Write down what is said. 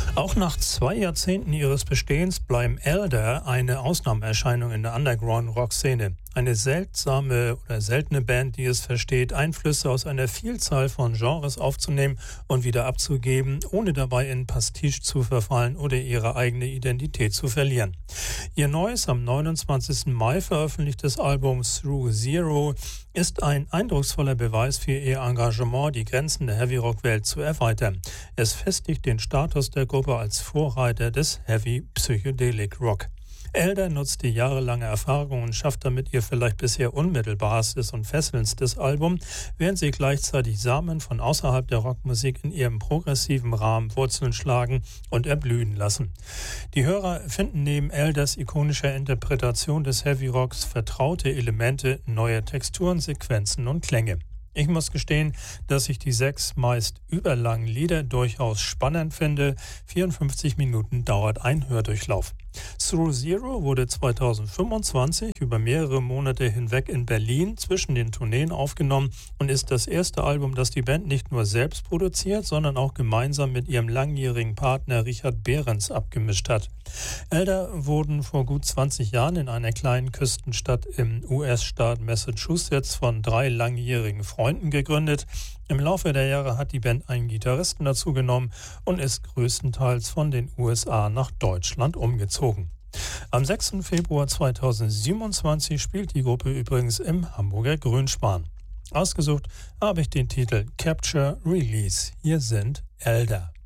Auch nach 2 Jahrzehnten ihres Bestehens bleiben Elder eine Ausnahmeerscheinung in der Underground-Rock-Szene. Eine seltsame oder seltene Band, die es versteht, Einflüsse aus einer Vielzahl von Genres aufzunehmen und wieder abzugeben, ohne dabei in Pastiche zu verfallen oder ihre eigene Identität zu verlieren. Ihr neues, am 29. Mai veröffentlichtes Album Through Zero ist ein eindrucksvoller Beweis für ihr Engagement, die Grenzen der Heavy-Rock-Welt zu erweitern. Es festigt den Status der Gruppe als Vorreiter des Heavy Psychedelic Rock. Elder nutzt die jahrelange Erfahrung und schafft damit ihr vielleicht bisher unmittelbarstes und fesselndstes Album, während sie gleichzeitig Samen von außerhalb der Rockmusik in ihrem progressiven Rahmen Wurzeln schlagen und erblühen lassen. Die Hörer finden neben Elders ikonischer Interpretation des Heavy Rocks vertraute Elemente, neue Texturen, Sequenzen und Klänge. Ich muss gestehen, dass ich die 6 meist überlangen Lieder durchaus spannend finde. 54 Minuten dauert ein Hördurchlauf. Through Zero wurde 2025 über mehrere Monate hinweg in Berlin zwischen den Tourneen aufgenommen und ist das erste Album, das die Band nicht nur selbst produziert, sondern auch gemeinsam mit ihrem langjährigen Partner Richard Behrens abgemischt hat. Elder wurden vor gut 20 Jahren in einer kleinen Küstenstadt im US-Staat Massachusetts von 3 langjährigen Freunden gegründet. Im Laufe der Jahre hat die Band einen Gitarristen dazugenommen und ist größtenteils von den USA nach Deutschland umgezogen. Am 6. Februar 2027 spielt die Gruppe übrigens im Hamburger Grünspan. Ausgesucht habe ich den Titel Capture Release. Hier sind Elder.